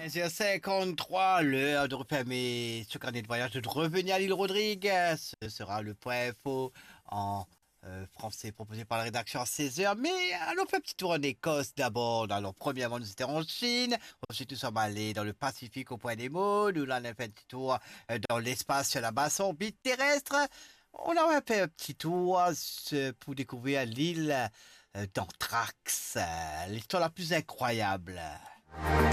15h53, l'heure de refermer ce carnet de voyage, de revenir à l'île Rodrigue. Ce sera le point info en français proposé par la rédaction à 16h. Mais allons faire un petit tour en Écosse d'abord. Alors, premièrement, nous étions en Chine. Ensuite, nous sommes allés dans le Pacifique au point Nemo. Nous, là, on a fait un petit tour dans l'espace là-bas, son orbite terrestre. On a fait un petit tour pour découvrir l'île d'Anthrax, l'histoire la plus incroyable.